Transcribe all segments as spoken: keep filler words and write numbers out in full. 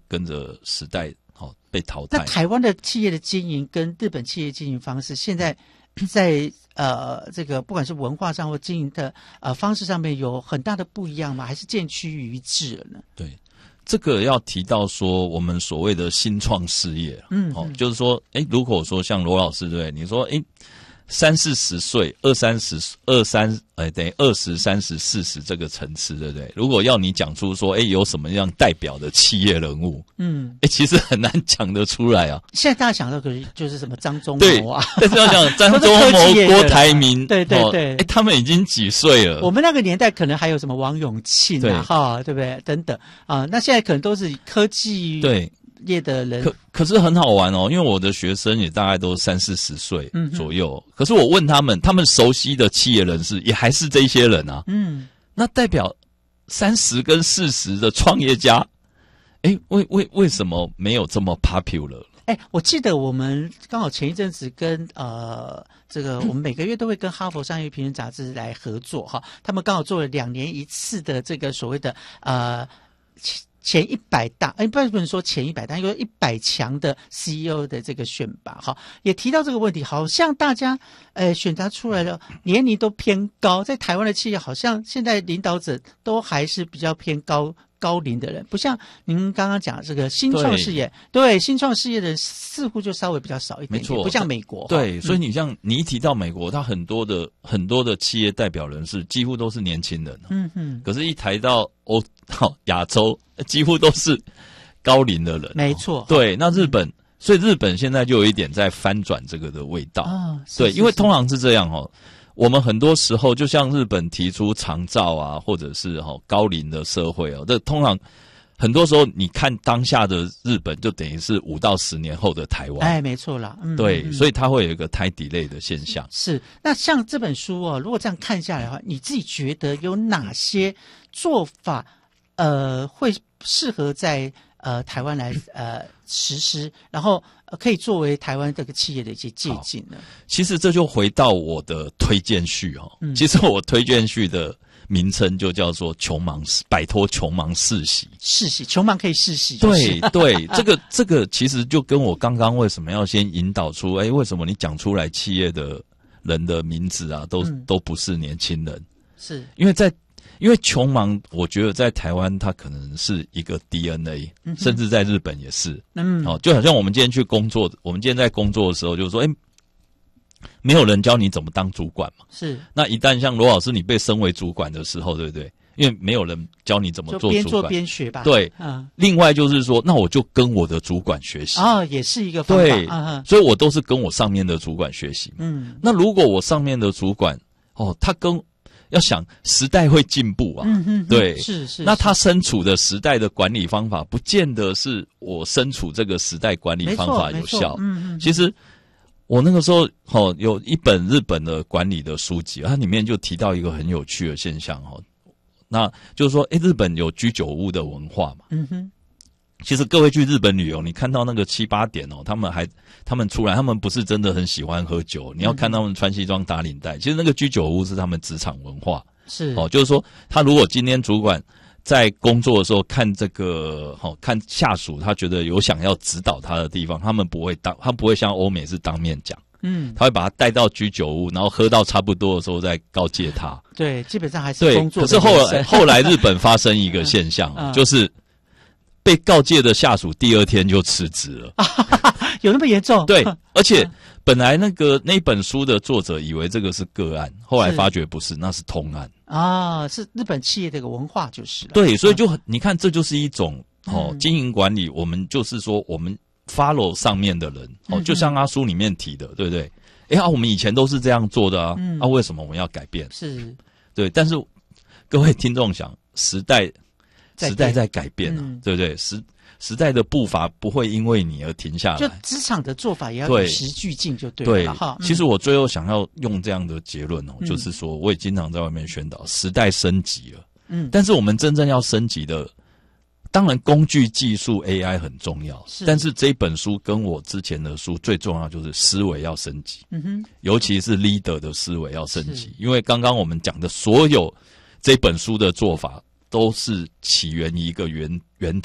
跟着时代好、哦、被淘汰。 那台湾的企业的经营跟日本企业经营方式，现在在呃这个不管是文化上或经营的呃方式上面有很大的不一样吗？还是渐趋于一致了呢？ 对。这个要提到说，我们所谓的新创事业， 嗯， 哦，就是说，哎，如果说像罗老师对不对？你说，哎，三四十岁，二三十，二三，哎，等于二十三十四十这个层次，对不对？如果要你讲出说，哎，有什么样代表的企业人物，嗯，哎，其实很难讲得出来啊。 现在大家想到可是就是什么张忠谋啊， 但是要讲张忠谋、郭台铭， 对对对， 哎，他们已经几岁了？ 我们那个年代可能还有什么王永庆啊，哈，对不对？等等啊，那现在可能都是科技对。 业的人， 可可是很好玩哦，因为我的学生也大概都三四十岁左右，嗯、可是我问他们，他们熟悉的企业人士也还是这些人啊。嗯，那代表三十跟四十的创业家，哎，为为为什么没有这么 popular？ 哎，我记得我们刚好前一阵子跟呃这个，我们每个月都会跟哈佛商业评论杂志来合作哈，他们刚好做了两年一次的这个所谓的呃。前一百大，哎，不能说前一百大，因为一百强的 C E O 的这个选拔，哈，也提到这个问题，好像大家，呃，选择出来的年龄都偏高，在台湾的企业，好像现在领导者都还是比较偏高高龄的人，不像您刚刚讲的这个新创事业，对, 对新创事业的人似乎就稍微比较少一点点，没错，不像美国， 对， 嗯、 所以你像你一提到美国，它很多的很多的企业代表人士几乎都是年轻人，嗯哼，可是，一抬到欧亚洲。几乎都是高龄的人， 没错。 对，那日本，嗯、所以日本现在就有一点在翻转这个的味道。哦、对，因为通常是这样哦，我们很多时候就像日本提出长照啊，或者是哈、哦、高龄的社会哦，这通常很多时候你看当下的日本，就等于是五到十年后的台湾。 哎，没错啦。嗯、 对， 嗯、 所以它会有一个 time delay 的现象。 是，那像这本书哦，如果这样看下来的话，你自己觉得有哪些做法？呃，会适合在呃台湾来呃实施，然后、呃、可以作为台湾这个企业的一些借鉴呢。 其实这就回到我的推荐序哦。嗯、其实我推荐序的名称就叫做“穷忙摆脱穷忙世袭”。 世袭，穷忙可以世袭、就对是。 对，这个这个其实就跟我刚刚为什么要先引导出，哎，为什么你讲出来企业的人的名字啊，都、嗯、都不是年轻人， 是因为在。因为穷忙，我觉得在台湾它可能是一个 D N A，、嗯、甚至在日本也是。嗯，哦，就好像我们今天去工作，我们今天在工作的时候，就是说，哎，没有人教你怎么当主管嘛。 是。 那一旦像罗老师你被升为主管的时候，对不对？因为没有人教你怎么做主管， 边做边学吧。 对，嗯。另外就是说，那我就跟我的主管学习。 哦，也是一个方法。 对， 嗯、 所以我都是跟我上面的主管学习。嗯。那如果我上面的主管，哦，他跟要想时代会进步啊，嗯嗯，对， 是是。 那他身处的时代的管理方法，不见得是我身处这个时代管理方法有效。嗯嗯。其实我那个时候哦，有一本日本的管理的书籍，它里面就提到一个很有趣的现象哦，那就是说，诶，日本有居酒屋的文化嘛。嗯哼。其实各位去日本旅游，你看到那个七八点哦，他们还他们出来，他们不是真的很喜欢喝酒。你要看他们穿西装打领带，其实那个居酒屋是他们职场文化。 是哦，就是说，他如果今天主管在工作的时候看这个，哦，看下属，他觉得有想要指导他的地方，他们不会当，他不会像欧美是当面讲。嗯，他会把他带到居酒屋，然后喝到差不多的时候再告诫他。 对，基本上还是工作的。 对，可是后来后来日本发生一个现象，嗯、就是被告诫的下属第二天就辞职了。 有那么严重？ 对，而且本来那个那本书的作者以为这个是个案，后来发觉不是，那是通案啊，是日本企业的一个文化就是了。 对，所以就、嗯、你看，这就是一种哦经营管理，我们就是说我们 follow 上面的人哦，就像他书里面提的，对不对？哎呀，我们以前都是这样做的啊，嗯、啊，为什么我们要改变？ 是， 对，但是各位听众想，时代。时代在改变啊，嗯、对不对？时时代的步伐不会因为你而停下来， 就职场的做法也要与时俱进，就对了。 对，其实我最后想要用这样的结论哦，嗯、就是说，我也经常在外面宣导，时代升级了。嗯，但是我们真正要升级的，当然工具技术 A I 很重要，是但是这本书跟我之前的书最重要就是思维要升级。嗯哼，尤其是 leader 的思维要升级，因为刚刚我们讲的所有这本书的做法。都是起源于一个源源头，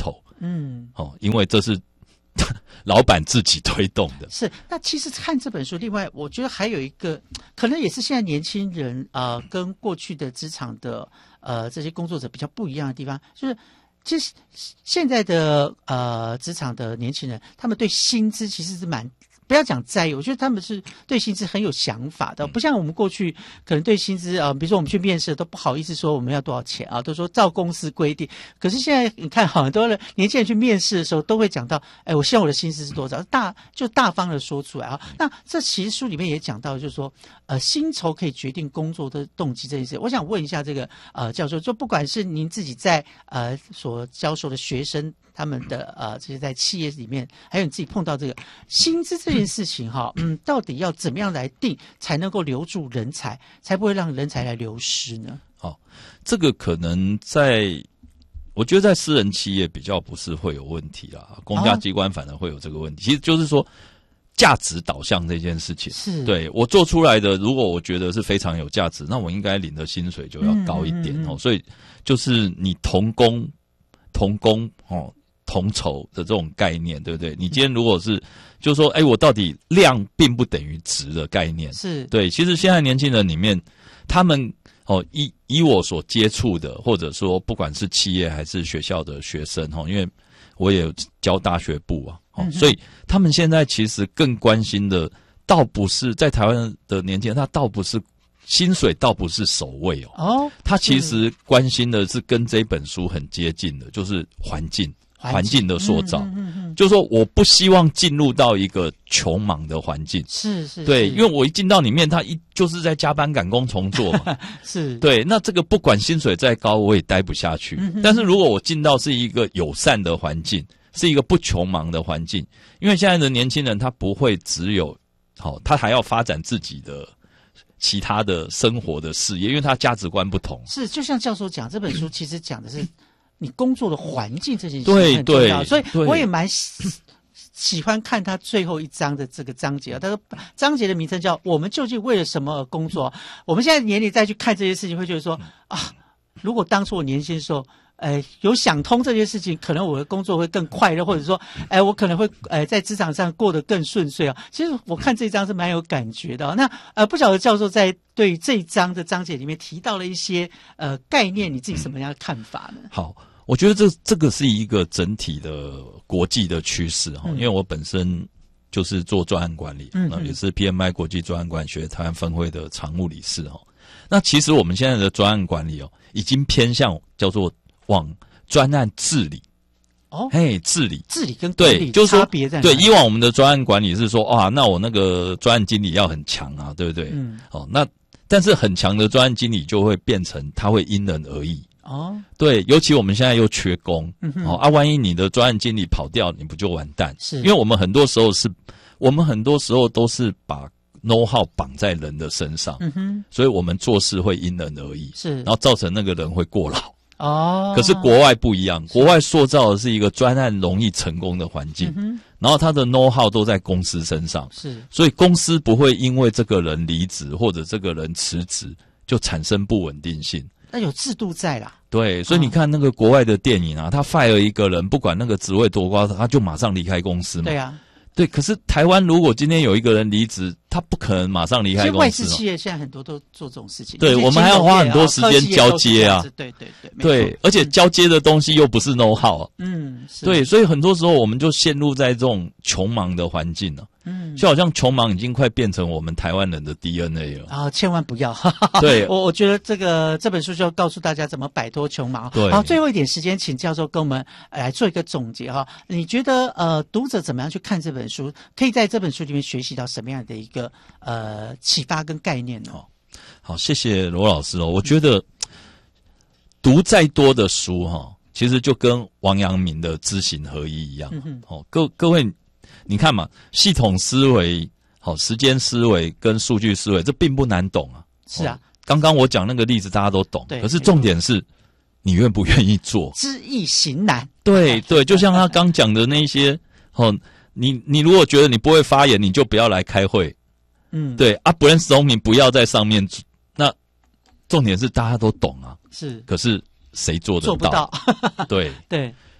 嗯， 哦，因为这是老板自己推动的。 是，那其实看这本书，另外我觉得还有一个，可能也是现在年轻人呃跟过去的职场的呃这些工作者比较不一样的地方，就是其实现在的呃职场的年轻人，他们对薪资其实是蛮。不要讲在意，我觉得他们是对薪资很有想法的，不像我们过去可能对薪资啊、呃，比如说我们去面试都不好意思说我们要多少钱啊，都说照公司规定。可是现在你看，很多的年轻人去面试的时候都会讲到，哎，我希望我的薪资是多少，大就大方的说出来啊。那这其实书里面也讲到，就是说，呃，薪酬可以决定工作的动机这件事。我想问一下这个呃教授，就不管是您自己在呃所教授的学生。他们的呃，这些在企业里面，还有你自己碰到这个薪资这件事情哈，嗯，到底要怎么样来定，才能够留住人才，才不会让人才来流失呢？ 好，这个可能在，我觉得在私人企业比较不是会有问题啦，公家机关反而会有这个问题。哦、其实就是说，价值导向这件事情，是对我做出来的，如果我觉得是非常有价值，那我应该领的薪水就要高一点、嗯嗯嗯、哦。所以就是你同工同工哦。同酬的这种概念，对不对？你今天如果是，就是说，哎，我到底量并不等于质的概念，是对。其实现在年轻人里面，他们哦，以以我所接触的，或者说不管是企业还是学校的学生哈，因为我也有教大学部啊，哦，所以他们现在其实更关心的，倒不是在台湾的年轻人，他倒不是薪水，倒不是首位哦，哦，他其实关心的是跟这本书很接近的，就是环境。环境的塑造，嗯嗯嗯、就是说，我不希望进入到一个穷忙的环境，是是，对，因为我一进到里面，他一就是在加班赶工重做嘛，是，对，那这个不管薪水再高，我也待不下去。嗯、但是如果我进到是一个友善的环境，是一个不穷忙的环境，因为现在的年轻人他不会只有好，他还要发展自己的其他的生活的事业，因为他价值观不同。是，就像教授讲，这本书其实讲的是。你工作的环境这件事情很重要，所以我也蛮喜喜欢看他最后一章的这个章节啊。他说章节的名称叫“我们究竟为了什么而工作”。我们现在年龄再去看这些事情，会觉得说啊，如果当初我年轻的时候，呃，有想通这件事情，可能我的工作会更快乐，或者说，哎、呃，我可能会呃在职场上过得更顺遂啊。其实我看这一章是蛮有感觉的、哦。那呃，不晓得教授在对这一章的章节里面提到了一些呃概念，你自己什么样的看法呢？好。我觉得这这个是一个整体的国际的趋势哈，嗯、因为我本身就是做专案管理，嗯嗯，也是 P M I 国际专案管理学台湾分会的常务理事哈。那其实我们现在的专案管理哦，已经偏向叫做往专案治理。哦，嘿，治理， 治理跟管理差别在哪？ 对，以往我们的专案管理是说，啊，那我那个专案经理要很强啊，对不对？嗯，哦，那但是很强的专案经理就会变成他会因人而异。哦，对，尤其我们现在又缺工，嗯、哦啊，万一你的专案经理跑掉，你不就完蛋？是，因为我们很多时候是，我们很多时候都是把 know how 绑在人的身上，嗯哼，所以我们做事会因人而异，是，然后造成那个人会过劳。哦，可是国外不一样，国外塑造的是一个专案容易成功的环境，嗯、然后他的 know how 都在公司身上，是，所以公司不会因为这个人离职或者这个人辞职就产生不稳定性。 那有制度在啦， 对，所以你看那个国外的电影啊，他 fire 一个人，不管那个职位多高，他就马上离开公司嘛。 对啊， 对。可是台湾如果今天有一个人离职，他不可能马上离开公司。 外资企业现在很多都做这种事情， 对，我们还要花很多时间交接啊。 对对对， 对，而且交接的东西又不是 know how， 嗯，对，所以很多时候我们就陷入在这种穷忙的环境了。嗯，就好像穷忙已经快变成我们台湾人的 D N A 了啊！千万不要。 对， 我我觉得这个这本书就要告诉大家怎么摆脱穷忙。对，好，最后一点时间，请教授跟我们来做一个总结哈。你觉得呃，读者怎么样去看这本书？可以在这本书里面学习到什么样的一个呃启发跟概念呢？ 好，好，谢谢罗老师哦。我觉得读再多的书哈，其实就跟王阳明的知行合一一样。嗯、哦，各各位。你看嘛，系统思维、好时间思维跟数据思维，这并不难懂啊。 是啊， 刚刚我讲那个例子大家都懂，可是重点是，你愿不愿意做？ 知易行难。 对对，就像他刚讲的那些，哦，你你如果觉得你不会发言，你就不要来开会。嗯，对啊，不认识农民不要在上面。那重点是大家都懂啊，是，可是谁做得到？ 做不到。 对对。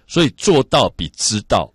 所以做到比知道